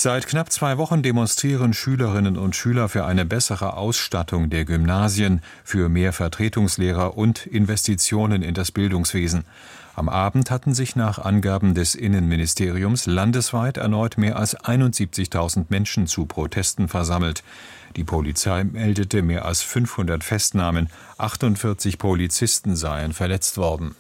Seit knapp 2 Wochen demonstrieren Schülerinnen und Schüler für eine bessere Ausstattung der Gymnasien, für mehr Vertretungslehrer und Investitionen in das Bildungswesen. Am Abend hatten sich nach Angaben des Innenministeriums landesweit erneut mehr als 71.000 Menschen zu Protesten versammelt. Die Polizei meldete mehr als 500 Festnahmen, 48 Polizisten seien verletzt worden.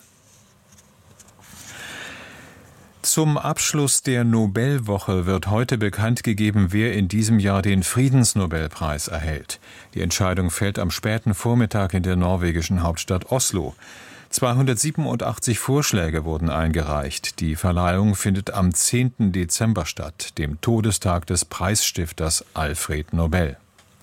Zum Abschluss der Nobelwoche wird heute bekannt gegeben, wer in diesem Jahr den Friedensnobelpreis erhält. Die Entscheidung fällt am späten Vormittag in der norwegischen Hauptstadt Oslo. 287 Vorschläge wurden eingereicht. Die Verleihung findet am 10. Dezember statt, dem Todestag des Preisstifters Alfred Nobel.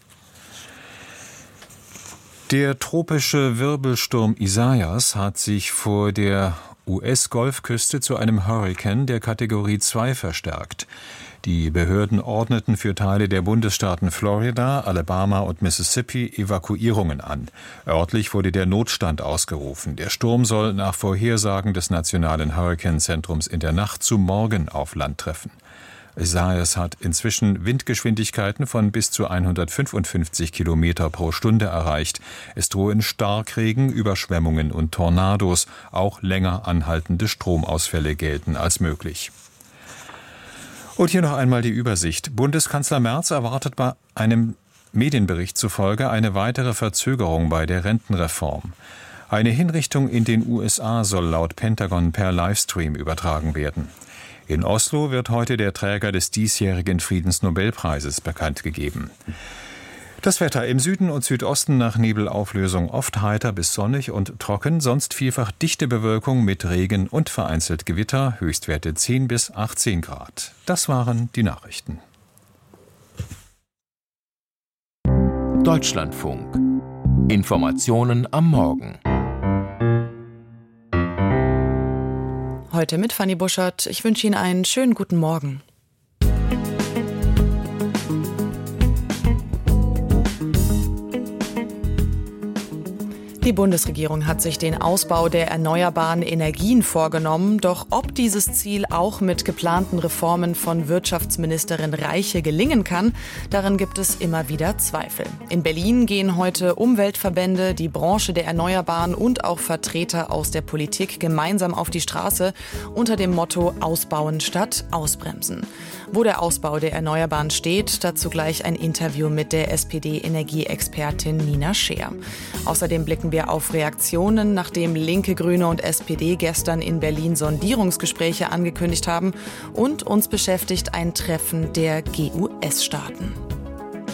Der tropische Wirbelsturm Isaias hat sich vor der US-Golfküste zu einem Hurrikan der Kategorie 2 verstärkt. Die Behörden ordneten für Teile der Bundesstaaten Florida, Alabama und Mississippi Evakuierungen an. Örtlich wurde der Notstand ausgerufen. Der Sturm soll nach Vorhersagen des Nationalen Hurrikanzentrums in der Nacht zu morgen auf Land treffen. Isaias hat inzwischen Windgeschwindigkeiten von bis zu 155 Kilometer pro Stunde erreicht. Es drohen Starkregen, Überschwemmungen und Tornados. Auch länger anhaltende Stromausfälle gelten als möglich. Und hier noch einmal die Übersicht. Bundeskanzler Merz erwartet bei einem Medienbericht zufolge eine weitere Verzögerung bei der Rentenreform. Eine Hinrichtung in den USA soll laut Pentagon per Livestream übertragen werden. In Oslo wird heute der Träger des diesjährigen Friedensnobelpreises bekannt gegeben. Das Wetter im Süden und Südosten nach Nebelauflösung oft heiter bis sonnig und trocken, sonst vielfach dichte Bewölkung mit Regen und vereinzelt Gewitter, Höchstwerte 10 bis 18 Grad. Das waren die Nachrichten. Deutschlandfunk. Informationen am Morgen. Heute mit Fanny Buschert. Ich wünsche Ihnen einen schönen guten Morgen. Die Bundesregierung hat sich den Ausbau der erneuerbaren Energien vorgenommen. Doch ob dieses Ziel auch mit geplanten Reformen von Wirtschaftsministerin Reiche gelingen kann, daran gibt es immer wieder Zweifel. In Berlin gehen heute Umweltverbände, die Branche der Erneuerbaren und auch Vertreter aus der Politik gemeinsam auf die Straße unter dem Motto Ausbauen statt Ausbremsen. Wo der Ausbau der Erneuerbaren steht, dazu gleich ein Interview mit der SPD-Energieexpertin Nina Scheer. Außerdem blicken wir auf Reaktionen, nachdem Linke, Grüne und SPD gestern in Berlin Sondierungsgespräche angekündigt haben, und uns beschäftigt ein Treffen der GUS-Staaten.